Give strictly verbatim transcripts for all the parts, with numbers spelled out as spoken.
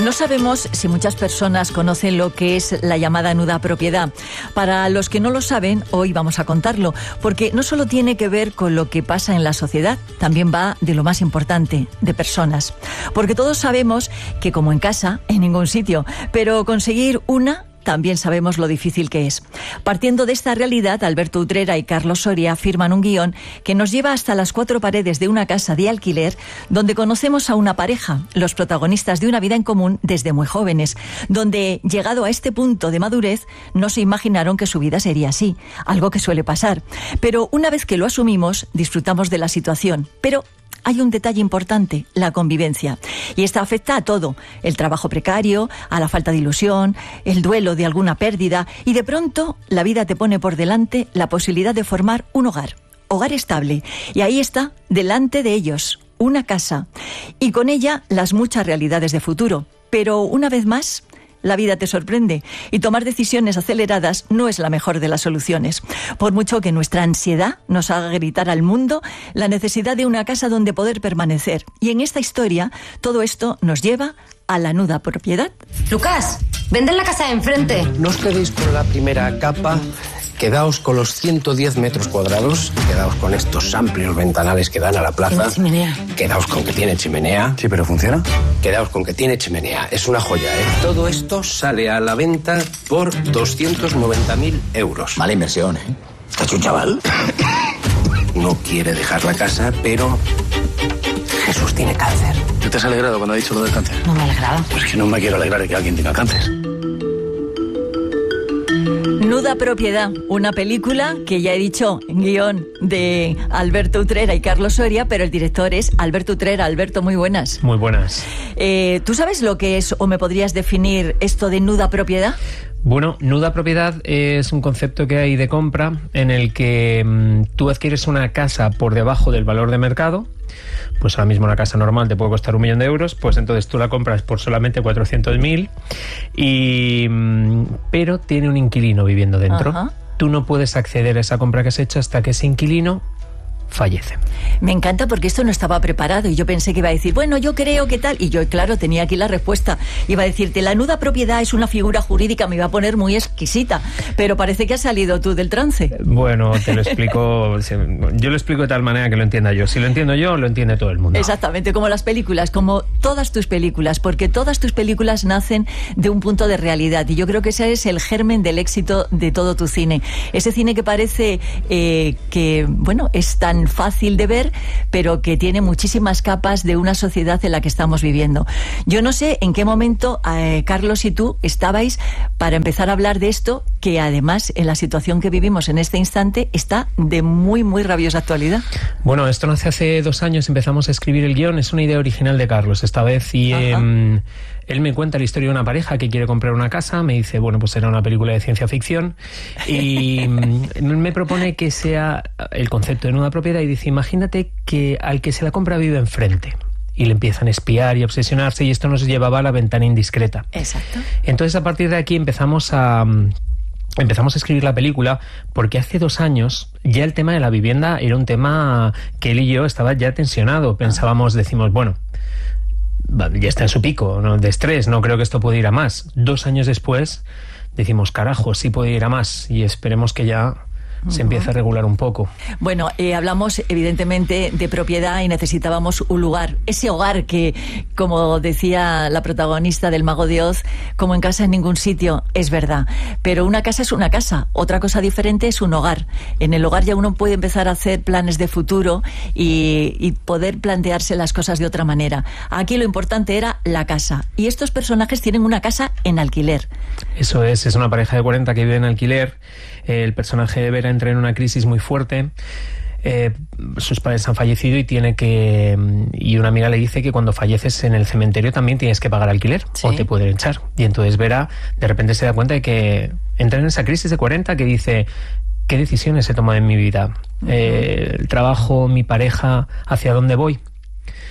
No sabemos si muchas personas conocen lo que es la llamada nuda propiedad. Para los que no lo saben, hoy vamos a contarlo, porque no solo tiene que ver con lo que pasa en la sociedad, también va de lo más importante, de personas. Porque todos sabemos que, como en casa, en ningún sitio, pero conseguir una... también sabemos lo difícil que es. Partiendo de esta realidad, Alberto Utrera y Carlos Soria firman un guión que nos lleva hasta las cuatro paredes de una casa de alquiler donde conocemos a una pareja, los protagonistas de una vida en común desde muy jóvenes, donde, llegado a este punto de madurez, no se imaginaron que su vida sería así, algo que suele pasar. Pero una vez que lo asumimos, disfrutamos de la situación. Pero hay un detalle importante, la convivencia. Y esta afecta a todo, el trabajo precario, a la falta de ilusión, el duelo de alguna pérdida, y de pronto la vida te pone por delante la posibilidad de formar un hogar, hogar estable. Y ahí está, delante de ellos, una casa. Y con ella las muchas realidades de futuro. Pero una vez más, la vida te sorprende y tomar decisiones aceleradas no es la mejor de las soluciones. Por mucho que nuestra ansiedad nos haga gritar al mundo la necesidad de una casa donde poder permanecer. Y en esta historia, todo esto nos lleva a la nuda propiedad. Lucas, vende la casa de enfrente. No os quedéis con la primera capa. Quedaos con los ciento diez metros cuadrados, quedaos con estos amplios ventanales que dan a la plaza. Tiene chimenea. Quedaos con que tiene chimenea. Sí, pero ¿funciona? Quedaos con que tiene chimenea. Es una joya, ¿eh? Todo esto sale a la venta por doscientos noventa mil euros. Mala inversión, ¿eh? ¿Está hecho un chaval? No quiere dejar la casa, pero Jesús tiene cáncer. ¿Tú te has alegrado cuando ha dicho lo del cáncer? No me alegraba. Pues que no me quiero alegrar de que alguien tenga cáncer. Nuda propiedad, una película que ya he dicho, guión de Alberto Utrera y Carlos Soria, pero el director es Alberto Utrera. Alberto, muy buenas. Muy buenas. Eh, ¿Tú sabes lo que es, o me podrías definir esto de nuda propiedad? Bueno, nuda propiedad es un concepto que hay de compra en el que mmm, tú adquieres una casa por debajo del valor de mercado. Pues ahora mismo una casa normal te puede costar un millón de euros, pues entonces tú la compras por solamente cuatrocientos mil, y, pero tiene un inquilino viviendo dentro. Ajá. Tú no puedes acceder a esa compra que has hecho hasta que ese inquilino fallece. Me encanta porque esto no estaba preparado y yo pensé que iba a decir, bueno, yo creo que tal, y yo, claro, tenía aquí la respuesta. Iba a decirte, la nuda propiedad es una figura jurídica, me iba a poner muy exquisita, pero parece que has salido tú del trance. Bueno, te lo explico, yo lo explico de tal manera que lo entienda yo. Si lo entiendo yo, lo entiende todo el mundo. Exactamente, como las películas, como todas tus películas, porque todas tus películas nacen de un punto de realidad, y yo creo que ese es el germen del éxito de todo tu cine. Ese cine que parece eh, que, bueno, es tan fácil de ver, pero que tiene muchísimas capas de una sociedad en la que estamos viviendo. Yo no sé en qué momento eh, Carlos y tú estabais para empezar a hablar de esto, que además en la situación que vivimos en este instante está de muy, muy rabiosa actualidad. Bueno, esto nace hace dos años, empezamos a escribir el guión, es una idea original de Carlos esta vez, y eh, él me cuenta la historia de una pareja que quiere comprar una casa, me dice, bueno, pues era una película de ciencia ficción, y me propone que sea el concepto de nuda propiedad, y dice, imagínate que al que se la compra vive enfrente. Y le empiezan a espiar y a obsesionarse, y esto nos llevaba a la ventana indiscreta. Exacto. Entonces, a partir de aquí empezamos a... Empezamos a escribir la película porque hace dos años ya el tema de la vivienda era un tema que él y yo estaba ya tensionado. Pensábamos, decimos, bueno, ya está en su pico, ¿no?, de estrés, no creo que esto pueda ir a más. Dos años después decimos, carajo, sí puede ir a más, y esperemos que ya se empieza a regular un poco. Bueno, eh, hablamos evidentemente de propiedad y necesitábamos un lugar, ese hogar que, como decía la protagonista del Mago de Oz, como en casa en ningún sitio, es verdad. Pero una casa es una casa, otra cosa diferente es un hogar. En el hogar ya uno puede empezar a hacer planes de futuro y, y poder plantearse las cosas de otra manera. Aquí lo importante era la casa. Y estos personajes tienen una casa en alquiler. Eso es, es una pareja de cuarenta que vive en alquiler. El personaje de Vera entra en una crisis muy fuerte. Eh, sus padres han fallecido y tiene que y una amiga le dice que cuando falleces en el cementerio también tienes que pagar alquiler, ¿sí?, o te pueden echar. Y entonces Vera de repente se da cuenta de que entra en esa crisis de cuarenta, que dice, ¿qué decisiones he tomado en mi vida? Uh-huh. Eh, el trabajo, mi pareja, ¿hacia dónde voy?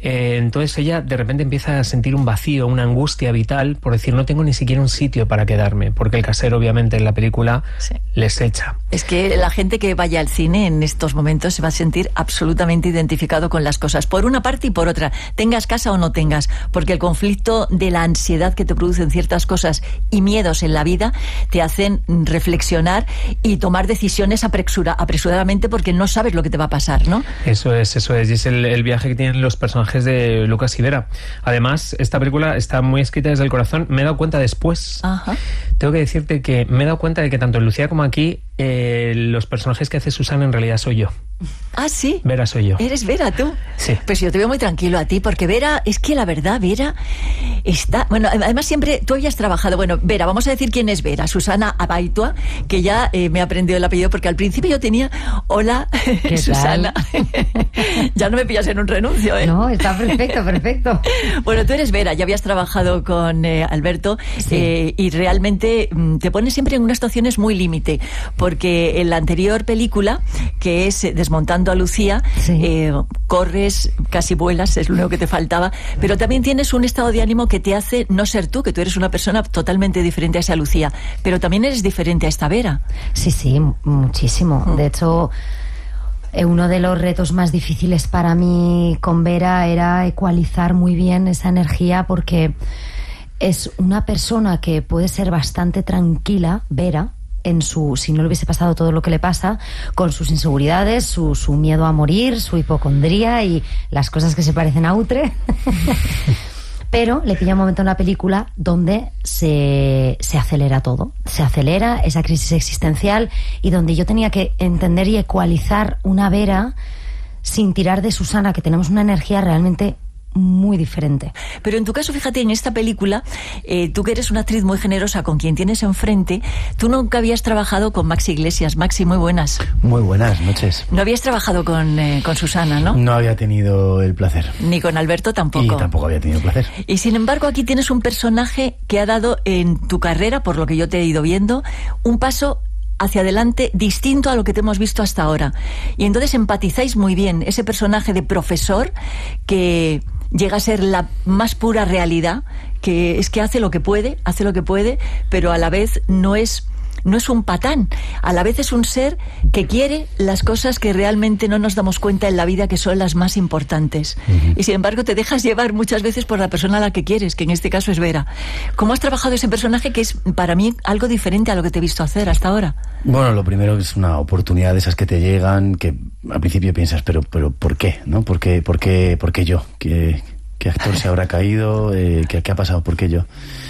Eh, entonces ella de repente empieza a sentir un vacío, una angustia vital, por decir, no tengo ni siquiera un sitio para quedarme, porque el casero obviamente en la película sí. les echa. Es que la gente que vaya al cine en estos momentos se va a sentir absolutamente identificado con las cosas, por una parte y por otra, tengas casa o no tengas, porque el conflicto de la ansiedad que te producen ciertas cosas y miedos en la vida te hacen reflexionar y tomar decisiones apresura, apresuradamente porque no sabes lo que te va a pasar, ¿no? Eso es, eso es, y es el, el viaje que tienen los personajes de Lucas y Vera. Además, esta película está muy escrita desde el corazón. Me he dado cuenta después. Ajá. Tengo que decirte que me he dado cuenta de que tanto en Lucía como aquí eh, los personajes que hace Susana en realidad soy yo. Ah, sí. Vera soy yo. ¿Eres Vera tú? Sí. Pues yo te veo muy tranquilo a ti, porque Vera, es que la verdad, Vera está... Bueno, además siempre tú habías trabajado... Bueno, Vera, vamos a decir quién es Vera. Susana Abaitua, que ya eh, me ha aprendido el apellido, porque al principio yo tenía... Hola, ¿Qué Susana. Ya no me pillas en un renuncio, ¿eh? No, está perfecto, perfecto. Bueno, tú eres Vera, ya habías trabajado con eh, Alberto, sí. eh, y realmente mm, te pones siempre en unas situaciones muy límite, porque en la anterior película, que es eh, Desmontando a Lucía, sí. eh, corres, casi vuelas, es lo único que te faltaba, pero también tienes un estado de ánimo que te hace no ser tú, que tú eres una persona totalmente diferente a esa Lucía, pero también eres diferente a esta Vera. Sí, sí, muchísimo. Mm. De hecho, uno de los retos más difíciles para mí con Vera era ecualizar muy bien esa energía, porque es una persona que puede ser bastante tranquila, Vera, en su, si no le hubiese pasado todo lo que le pasa, con sus inseguridades, su, su miedo a morir, su hipocondría y las cosas que se parecen a Utre. Pero le pilla un momento en la película donde se, se acelera todo. Se acelera esa crisis existencial, y donde yo tenía que entender y ecualizar una Vera sin tirar de Susana, que tenemos una energía realmente muy diferente. Pero en tu caso, fíjate, en esta película, eh, tú que eres una actriz muy generosa con quien tienes enfrente, tú nunca habías trabajado con Maxi Iglesias. Maxi, muy buenas. Muy buenas noches. No habías trabajado con, eh, con Susana, ¿no? No había tenido el placer. Ni con Alberto tampoco. Y tampoco había tenido el placer. Y sin embargo, aquí tienes un personaje que ha dado en tu carrera, por lo que yo te he ido viendo, un paso hacia adelante distinto a lo que te hemos visto hasta ahora. Y entonces empatizáis muy bien ese personaje de profesor que llega a ser la más pura realidad, que es que hace lo que puede, hace lo que puede, pero a la vez no es, no es un patán, a la vez es un ser que quiere las cosas que realmente no nos damos cuenta en la vida que son las más importantes. Uh-huh. Y sin embargo te dejas llevar muchas veces por la persona a la que quieres, que en este caso es Vera. ¿Cómo has trabajado ese personaje, que es para mí algo diferente a lo que te he visto hacer hasta ahora? Bueno, lo primero es una oportunidad de esas que te llegan, que al principio piensas, pero pero ¿por qué? ¿No? ¿Por qué, por qué, por qué yo? ¿Qué, qué actor se habrá caído? Eh, ¿qué, ¿Qué ha pasado? ¿Por qué yo?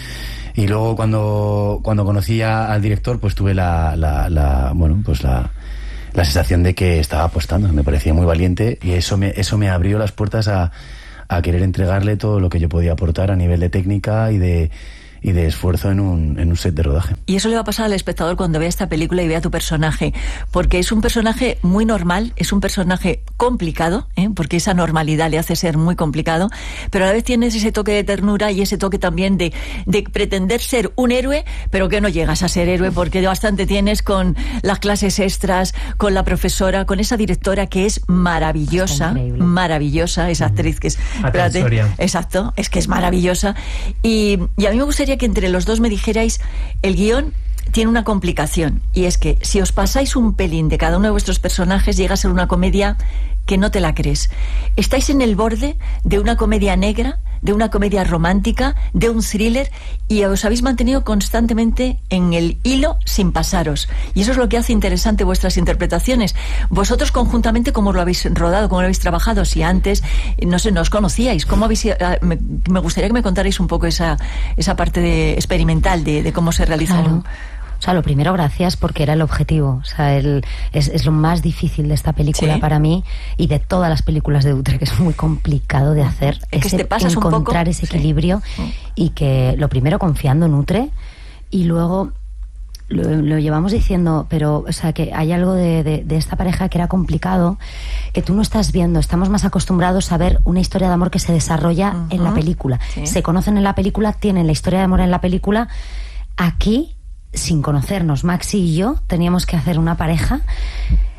Y luego cuando, cuando conocí a, al director, pues tuve la, la, la bueno, pues la, la sensación de que estaba apostando. Me parecía muy valiente, y eso me, eso me abrió las puertas a, a querer entregarle todo lo que yo podía aportar a nivel de técnica y de y de esfuerzo en un, en un set de rodaje. Y eso le va a pasar al espectador cuando vea esta película y vea tu personaje, porque es un personaje muy normal, es un personaje complicado, ¿eh? Porque esa normalidad le hace ser muy complicado, pero a la vez tienes ese toque de ternura y ese toque también de, de pretender ser un héroe, pero que no llegas a ser héroe, porque bastante tienes con las clases extras, con la profesora, con esa directora que es maravillosa, maravillosa, esa actriz que es... Espérate, exacto, es que es maravillosa, y, y a mí me gustaría que entre los dos me dijerais, el guión tiene una complicación, y es que si os pasáis un pelín de cada uno de vuestros personajes, llega a ser una comedia que no te la crees. Estáis en el borde de una comedia negra, de una comedia romántica, de un thriller, y os habéis mantenido constantemente en el hilo sin pasaros. Y eso es lo que hace interesante vuestras interpretaciones. Vosotros conjuntamente, ¿cómo lo habéis rodado? ¿Cómo lo habéis trabajado? Si antes, no sé, no os conocíais. ¿Cómo habéis, me, me gustaría que me contarais un poco esa, esa parte de, experimental de, de cómo se realizaron. Claro. O sea, lo primero, gracias, porque era el objetivo. O sea, el, es, es lo más difícil de esta película, ¿sí?, para mí, y de todas las películas de Utre, que es muy complicado de hacer. Es que ese, te pasas encontrar un poco, ese equilibrio, sí. Y que lo primero confiando en Utre, y luego lo, lo llevamos diciendo, pero, o sea, que hay algo de, de, de esta pareja que era complicado, que tú no estás viendo. Estamos más acostumbrados a ver una historia de amor que se desarrolla uh-huh. en la película. Sí. Se conocen en la película, tienen la historia de amor en la película. Aquí, sin conocernos, Maxi y yo teníamos que hacer una pareja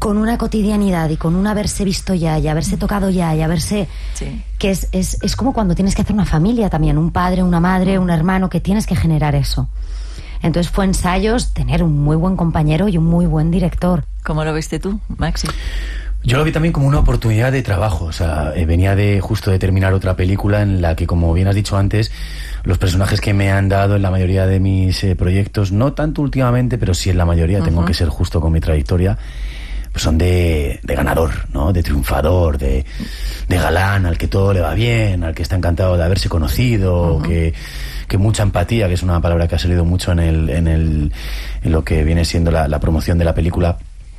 con una cotidianidad y con un haberse visto ya y haberse tocado ya y haberse... Sí. Que es, es, es como cuando tienes que hacer una familia también, un padre, una madre, un hermano, que tienes que generar eso. Entonces fue ensayos, tener un muy buen compañero y un muy buen director. ¿Cómo lo viste tú, Maxi? Yo lo vi también como una oportunidad de trabajo. O sea, eh, venía de justo de terminar otra película en la que, como bien has dicho antes, los personajes que me han dado en la mayoría de mis eh, proyectos, no tanto últimamente, pero sí en la mayoría, uh-huh. tengo que ser justo con mi trayectoria, pues son de, de ganador, ¿no? De triunfador, de, de galán, al que todo le va bien, al que está encantado de haberse conocido, uh-huh. que, que mucha empatía, que es una palabra que ha salido mucho en el, en el, en lo que viene siendo la, la promoción de la película.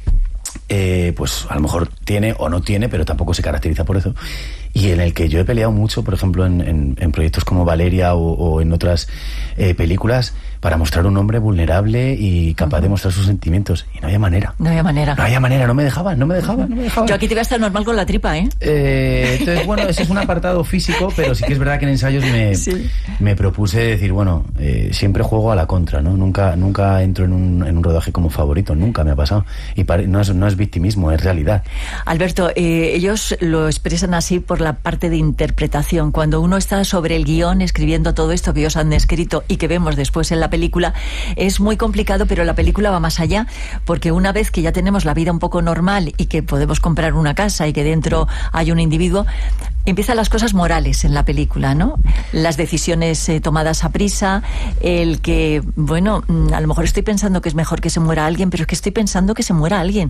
Eh, pues a lo mejor tiene o no tiene, pero tampoco se caracteriza por eso, y en el que yo he peleado mucho, por ejemplo en, en, en proyectos como Valeria o, o en otras eh, películas, para mostrar un hombre vulnerable y capaz uh-huh. de mostrar sus sentimientos, y no había manera. No había manera. No había manera, no me dejaban, no me dejaban, no me dejaban. Yo aquí te voy a estar normal con la tripa, ¿eh? eh entonces, bueno, ese es un apartado físico, pero sí que es verdad que en ensayos me, sí. me propuse decir, bueno, eh, siempre juego a la contra, ¿no? Nunca, nunca entro en un, en un rodaje como favorito, nunca me ha pasado. Y pare, no, es, no es victimismo, es realidad. Alberto, eh, ellos lo expresan así por la parte de interpretación. Cuando uno está sobre el guión escribiendo todo esto que ellos han escrito y que vemos después en la película, es muy complicado, pero la película va más allá, porque una vez que ya tenemos la vida un poco normal y que podemos comprar una casa y que dentro hay un individuo, empiezan las cosas morales en la película, ¿no? Las decisiones eh, tomadas a prisa, el que, bueno, a lo mejor estoy pensando que es mejor que se muera alguien, pero es que estoy pensando que se muera alguien.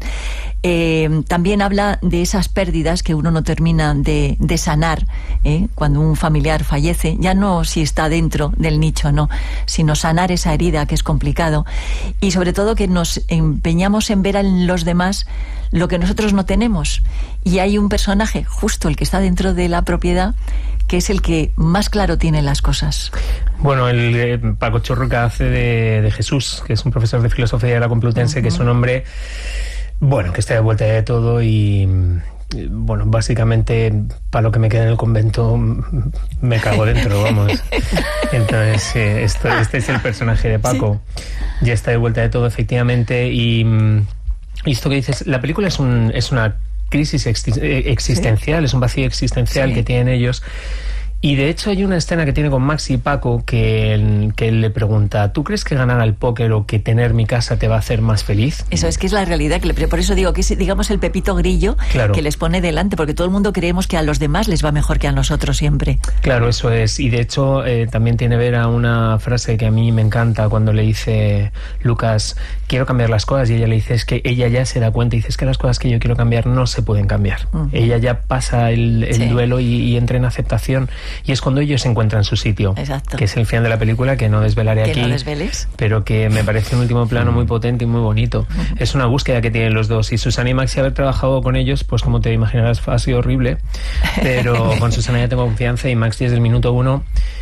Eh, también habla de esas pérdidas que uno no termina de, de sanar, ¿eh? Cuando un familiar fallece, ya no si está dentro del nicho, no, sino sanar esa herida, que es complicado, y sobre todo que nos empeñamos en ver en los demás lo que nosotros no tenemos, y hay un personaje, justo el que está dentro de la propiedad, que es el que más claro tiene las cosas. Bueno, el eh, Paco Churruca hace de, de Jesús, que es un profesor de filosofía de la Complutense, uh-huh. que es un hombre, bueno, que está de vuelta de todo y, bueno, básicamente, para lo que me queda en el convento, me cago dentro, vamos. Entonces, eh, esto, este es el personaje de Paco. ¿Sí? Ya está de vuelta de todo, efectivamente, y, y esto que dices, la película es, un, es una crisis existencial, ¿sí? Es un vacío existencial, sí, que tienen ellos. Y de hecho hay una escena que tiene con Maxi y Paco que, que él le pregunta, ¿tú crees que ganar al póker o que tener mi casa te va a hacer más feliz? Eso es que es la realidad, que le, por eso digo que es, digamos, el pepito grillo, claro, que les pone delante, porque todo el mundo creemos que a los demás les va mejor que a nosotros siempre. Claro, eso es. Y de hecho eh, también tiene ver a una frase que a mí me encanta cuando le dice Lucas, quiero cambiar las cosas, y ella le dice, es que ella ya se da cuenta y dice, es que las cosas que yo quiero cambiar no se pueden cambiar. Uh-huh. Ella ya pasa el, el sí. duelo y, y entra en aceptación. Y es cuando ellos encuentran su sitio. Exacto. Que es el final de la película, que no desvelaré que aquí. No desveles. Pero que me parece un último plano muy potente y muy bonito. Uh-huh. Es una búsqueda que tienen los dos. Y Susana y Maxi, haber trabajado con ellos, pues como te imaginarás, ha sido horrible. Pero con Susana ya tengo confianza, y Maxi desde el minuto uno.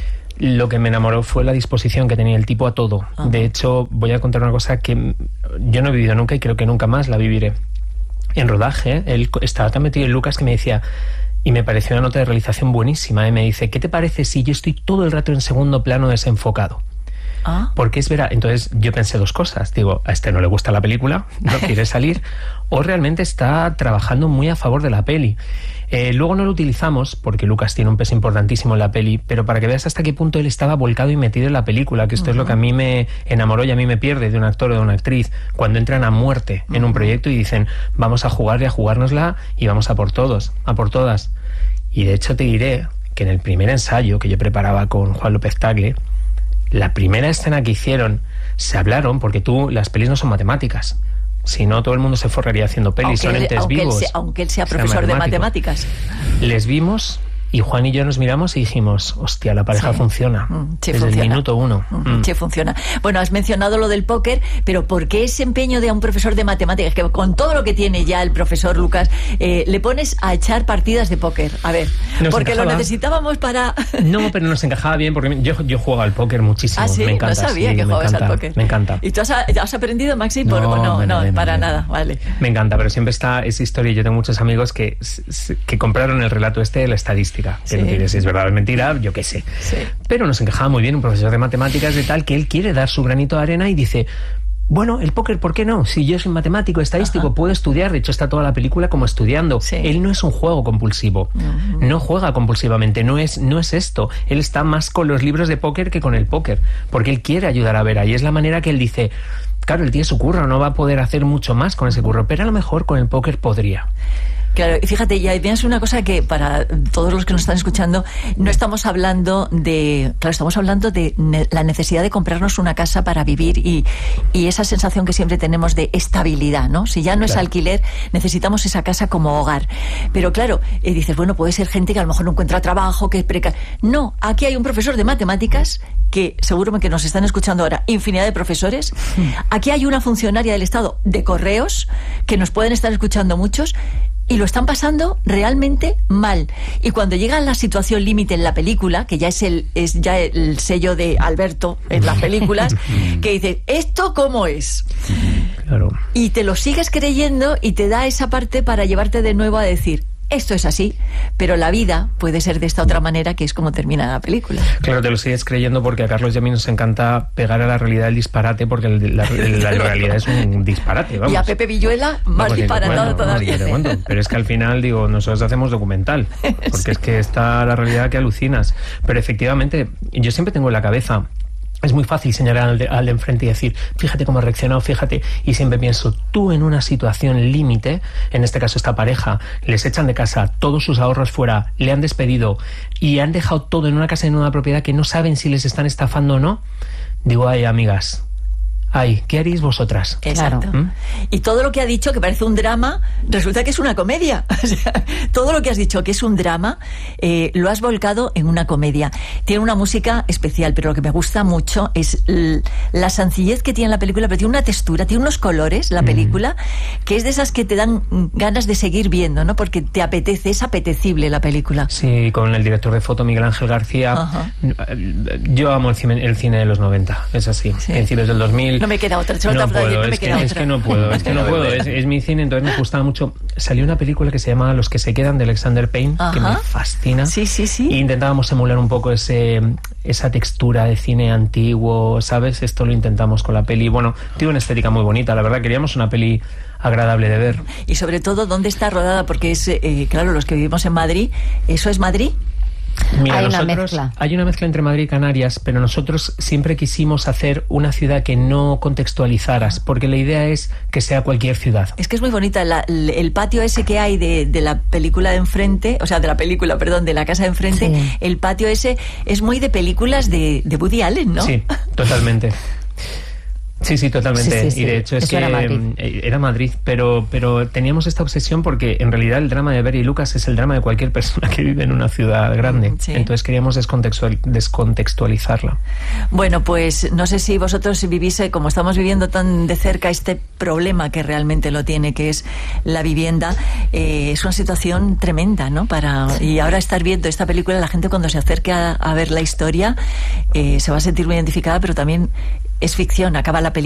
Lo que me enamoró fue la disposición que tenía el tipo a todo. Uh-huh. De hecho, voy a contar una cosa que yo no he vivido nunca y creo que nunca más la viviré. En rodaje, él estaba tan metido en Lucas que me decía, y me pareció una nota de realización buenísima, ¿eh? Me dice, ¿qué te parece si yo estoy todo el rato en segundo plano desenfocado? Ah. Porque es verdad. Entonces yo pensé dos cosas. Digo, a este no le gusta la película, no quiere salir, o realmente está trabajando muy a favor de la peli. Eh, luego no lo utilizamos porque Lucas tiene un peso importantísimo en la peli, pero para que veas hasta qué punto él estaba volcado y metido en la película, que esto uh-huh. es lo que a mí me enamoró y a mí me pierde de un actor o de una actriz, cuando entran a muerte uh-huh. en un proyecto y dicen, vamos a jugar y a jugárnosla y vamos a por todos, a por todas. Y de hecho te diré que en el primer ensayo que yo preparaba con Juan López Tagle, la primera escena que hicieron, se hablaron, porque tú, las pelis no son matemáticas. Si no, todo el mundo se forraría haciendo pelis, aunque son entes aunque vivos. Él sea, aunque él sea profesor de matemáticas. Les vimos, y Juan y yo nos miramos y dijimos, hostia, la pareja sí. funciona. Mm, sí, desde funciona. el minuto uno. Mm, sí, funciona. Bueno, has mencionado lo del póker, pero ¿por qué ese empeño de un profesor de matemáticas? Que con todo lo que tiene ya el profesor Lucas, eh, le pones a echar partidas de póker. A ver, nos porque encajaba. Lo necesitábamos para... No, pero nos encajaba bien, porque yo, yo juego al póker muchísimo. Ah, sí, me encanta, no sabía sí, que jugabas al póker. Me encanta. ¿Y tú has, has aprendido, Maxi? Por, no, no, no, no para no, nada, vale. Me encanta, pero siempre está esa historia. Yo tengo muchos amigos que, que compraron el relato este de la estadística, que sí. no tienes, es verdad o es mentira, yo qué sé. Sí. Pero nos encajaba muy bien un profesor de matemáticas de tal que él quiere dar su granito de arena y dice, Bueno, el póker, ¿por qué no? Si yo soy matemático, estadístico, Ajá. puedo estudiar. De hecho, está toda la película como estudiando. Sí. Él no es un juego compulsivo. Uh-huh. No juega compulsivamente. No es, no es esto. Él está más con los libros de póker que con el póker. Porque él quiere ayudar a Vera. Y es la manera que él dice... Claro, él tiene su curro, no va a poder hacer mucho más con ese curro. Pero a lo mejor con el póker podría. Claro, y fíjate, ya pienso una cosa que para todos los que nos están escuchando, no estamos hablando de, claro, estamos hablando de ne- la necesidad de comprarnos una casa para vivir y, y esa sensación que siempre tenemos de estabilidad, ¿no? Si ya no es claro. alquiler, necesitamos esa casa como hogar. Pero claro, eh, dices, bueno, puede ser gente que a lo mejor no encuentra trabajo, que es precaria. No, aquí hay un profesor de matemáticas, que seguro que nos están escuchando ahora infinidad de profesores. Aquí hay una funcionaria del Estado de correos, que nos pueden estar escuchando muchos, y lo están pasando realmente mal. Y cuando llega la situación límite en la película, que ya es el es ya el sello de Alberto en las películas, que dice, ¿esto cómo es? Claro. Y te lo sigues creyendo y te da esa parte para llevarte de nuevo a decir, esto es así, pero la vida puede ser de esta otra manera, que es como termina la película. Claro, te lo sigues creyendo porque a Carlos y a mí nos encanta pegar a la realidad el disparate, porque el, la, la, la realidad es un disparate, vamos. Y a Pepe Villuela más vamos, disparatado bueno, todavía. Vamos, te cuento. Pero es que al final, digo, nosotros hacemos documental, porque sí. es que está la realidad que alucinas. Pero efectivamente, yo siempre tengo en la cabeza... Es muy fácil señalar al de, al de enfrente y decir, fíjate cómo ha reaccionado, fíjate. Y siempre pienso, tú en una situación límite, en este caso esta pareja, les echan de casa, todos sus ahorros fuera, le han despedido y han dejado todo en una casa de nueva propiedad que no saben si les están estafando o no. Digo, ay, amigas, ay, ¿qué haréis vosotras? Exacto. ¿Mm? Y todo lo que ha dicho, que parece un drama, resulta que es una comedia. O sea, todo lo que has dicho que es un drama, eh, lo has volcado en una comedia. Tiene una música especial, pero lo que me gusta mucho es l- la sencillez que tiene la película, pero tiene una textura, tiene unos colores, la película, mm. que es de esas que te dan ganas de seguir viendo, ¿no? Porque te apetece, es apetecible la película. Sí, con el director de foto, Miguel Ángel García. Ajá. Yo amo el cine, el cine de los noventa, es así. Sí. En cines del dos mil... No me queda otra, no, puedo, no me es, queda que, otra. es que no puedo, es que no puedo, es, es mi cine, entonces me gustaba mucho. Salió una película que se llama Los que se quedan, de Alexander Payne, Ajá. que me fascina. Sí, sí, sí. Y intentábamos emular un poco ese esa textura de cine antiguo, ¿sabes? Esto lo intentamos con la peli. Bueno, tiene una estética muy bonita, la verdad, queríamos una peli agradable de ver. Y sobre todo, ¿dónde está rodada? Porque es, eh, claro, los que vivimos en Madrid, ¿eso es Madrid? Mira, hay nosotros, una mezcla. Hay una mezcla entre Madrid y Canarias, pero nosotros siempre quisimos hacer una ciudad que no contextualizaras, porque la idea es que sea cualquier ciudad. Es que es muy bonita. La, el patio ese que hay de, de la película de enfrente, o sea, de la película, perdón, de la casa de enfrente, sí. el patio ese es muy de películas de, de Woody Allen, ¿no? Sí, totalmente. Sí, sí, totalmente. Sí, sí, sí. Y de hecho es Eso que era Madrid, era Madrid pero, pero teníamos esta obsesión porque en realidad el drama de Vera y Lucas es el drama de cualquier persona que vive en una ciudad grande. Sí. Entonces queríamos descontextual, descontextualizarla. Bueno, pues no sé si vosotros vivís, como estamos viviendo tan de cerca este problema que realmente lo tiene, que es la vivienda, eh, es una situación tremenda, ¿no? Para, y ahora estar viendo esta película, la gente cuando se acerque a, a ver la historia eh, se va a sentir muy identificada, pero también es ficción, acaba la película